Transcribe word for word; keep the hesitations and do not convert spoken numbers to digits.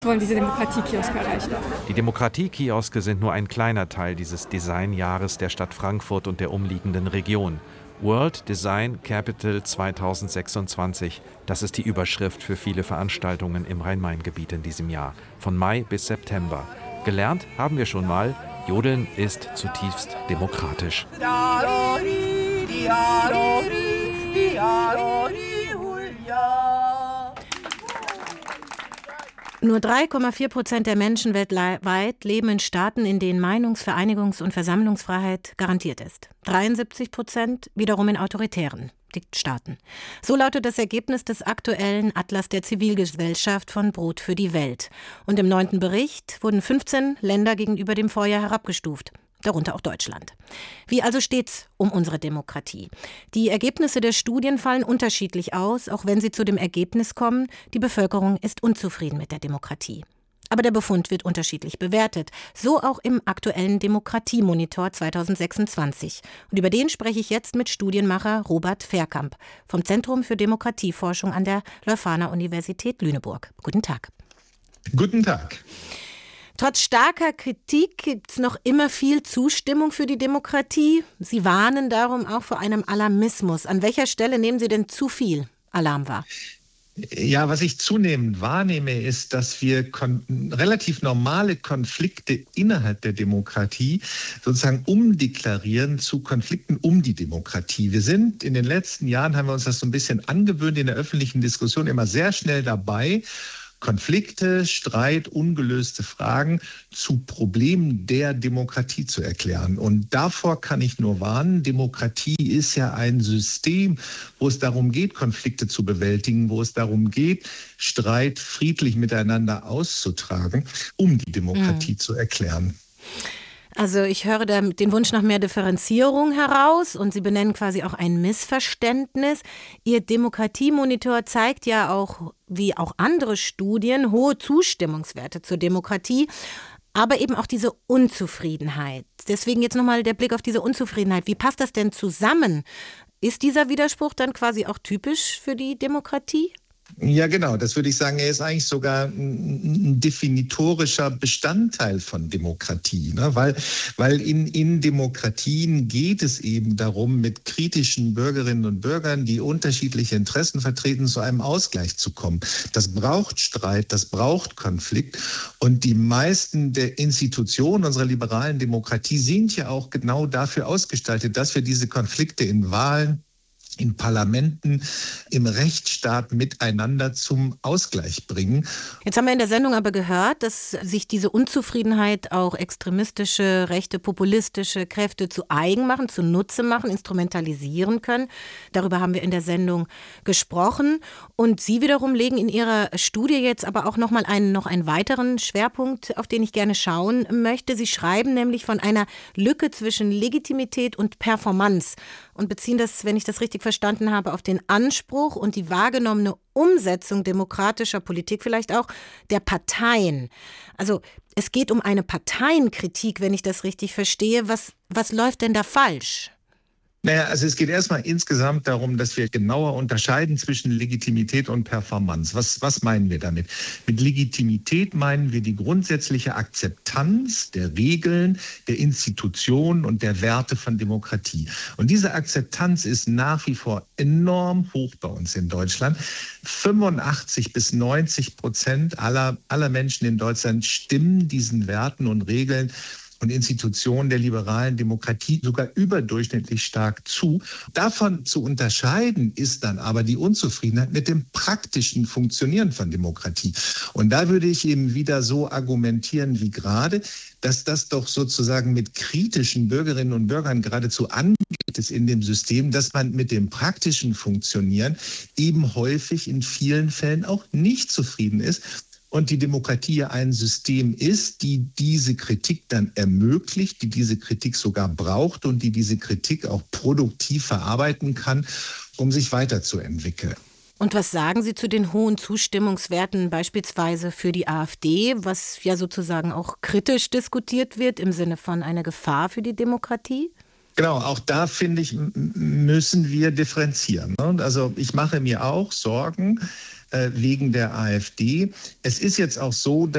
wollen diese Demokratiekioske erreichen. Die Demokratiekioske sind nur ein kleiner Teil dieses Designjahres der Stadt Frankfurt und der umliegenden Region. World Design Capital zweitausendsechsundzwanzig, das ist die Überschrift für viele Veranstaltungen im Rhein-Main-Gebiet in diesem Jahr, von Mai bis September. Gelernt haben wir schon mal, Jodeln ist zutiefst demokratisch. Nur drei Komma vier Prozent der Menschen weltweit leben in Staaten, in denen Meinungs-, Vereinigungs- und Versammlungsfreiheit garantiert ist. dreiundsiebzig Prozent wiederum in autoritären Staaten. So lautet das Ergebnis des aktuellen Atlas der Zivilgesellschaft von Brot für die Welt. Und im neunten Bericht wurden fünfzehn Länder gegenüber dem Vorjahr herabgestuft. Darunter auch Deutschland. Wie also steht's um unsere Demokratie? Die Ergebnisse der Studien fallen unterschiedlich aus, auch wenn sie zu dem Ergebnis kommen, die Bevölkerung ist unzufrieden mit der Demokratie. Aber der Befund wird unterschiedlich bewertet, so auch im aktuellen Demokratiemonitor zweitausendsechsundzwanzig. Und über den spreche ich jetzt mit Studienmacher Robert Verkamp vom Zentrum für Demokratieforschung an der Leuphana-Universität Lüneburg. Guten Tag. Guten Tag. Trotz starker Kritik gibt es noch immer viel Zustimmung für die Demokratie. Sie warnen darum auch vor einem Alarmismus. An welcher Stelle nehmen Sie denn zu viel Alarm wahr? Ja, was ich zunehmend wahrnehme, ist, dass wir kon- relativ normale Konflikte innerhalb der Demokratie sozusagen umdeklarieren zu Konflikten um die Demokratie. Wir sind in den letzten Jahren, haben wir uns das so ein bisschen angewöhnt, in der öffentlichen Diskussion immer sehr schnell dabei, Konflikte, Streit, ungelöste Fragen zu Problemen der Demokratie zu erklären. Und davor kann ich nur warnen, Demokratie ist ja ein System, wo es darum geht, Konflikte zu bewältigen, wo es darum geht, Streit friedlich miteinander auszutragen, um die Demokratie mhm. zu erklären. Also ich höre da den Wunsch nach mehr Differenzierung heraus und Sie benennen quasi auch ein Missverständnis. Ihr Demokratiemonitor zeigt ja auch, wie auch andere Studien, hohe Zustimmungswerte zur Demokratie, aber eben auch diese Unzufriedenheit. Deswegen jetzt nochmal der Blick auf diese Unzufriedenheit. Wie passt das denn zusammen? Ist dieser Widerspruch dann quasi auch typisch für die Demokratie? Ja, genau. Das würde ich sagen, er ist eigentlich sogar ein definitorischer Bestandteil von Demokratie, ne? Weil, weil in, in Demokratien geht es eben darum, mit kritischen Bürgerinnen und Bürgern, die unterschiedliche Interessen vertreten, zu einem Ausgleich zu kommen. Das braucht Streit, das braucht Konflikt. Und die meisten der Institutionen unserer liberalen Demokratie sind ja auch genau dafür ausgestaltet, dass wir diese Konflikte in Wahlen, in Parlamenten, im Rechtsstaat miteinander zum Ausgleich bringen. Jetzt haben wir in der Sendung aber gehört, dass sich diese Unzufriedenheit auch extremistische, rechte, populistische Kräfte zu eigen machen, zunutze machen, instrumentalisieren können. Darüber haben wir in der Sendung gesprochen. Und Sie wiederum legen in Ihrer Studie jetzt aber auch noch mal einen, noch einen weiteren Schwerpunkt, auf den ich gerne schauen möchte. Sie schreiben nämlich von einer Lücke zwischen Legitimität und Performance und beziehen das, wenn ich das richtig verstanden habe, auf den Anspruch und die wahrgenommene Umsetzung demokratischer Politik, vielleicht auch der Parteien. Also es geht um eine Parteienkritik, wenn ich das richtig verstehe. Was, was läuft denn da falsch? Naja, also es geht erstmal insgesamt darum, dass wir genauer unterscheiden zwischen Legitimität und Performance. Was, was meinen wir damit? Mit Legitimität meinen wir die grundsätzliche Akzeptanz der Regeln, der Institutionen und der Werte von Demokratie. Und diese Akzeptanz ist nach wie vor enorm hoch bei uns in Deutschland. fünfundachtzig bis neunzig Prozent aller, aller Menschen in Deutschland stimmen diesen Werten und Regeln und Institutionen der liberalen Demokratie sogar überdurchschnittlich stark zu. Davon zu unterscheiden ist dann aber die Unzufriedenheit mit dem praktischen Funktionieren von Demokratie. Und da würde ich eben wieder so argumentieren wie gerade, dass das doch sozusagen mit kritischen Bürgerinnen und Bürgern geradezu angeht ist in dem System, dass man mit dem praktischen Funktionieren eben häufig in vielen Fällen auch nicht zufrieden ist. Und die Demokratie ja ein System ist, die diese Kritik dann ermöglicht, die diese Kritik sogar braucht und die diese Kritik auch produktiv verarbeiten kann, um sich weiterzuentwickeln. Und was sagen Sie zu den hohen Zustimmungswerten beispielsweise für die AfD, was ja sozusagen auch kritisch diskutiert wird im Sinne von einer Gefahr für die Demokratie? Genau, auch da, finde ich, müssen wir differenzieren. Also ich mache mir auch Sorgen, äh, wegen der AfD. Es ist jetzt auch so, dass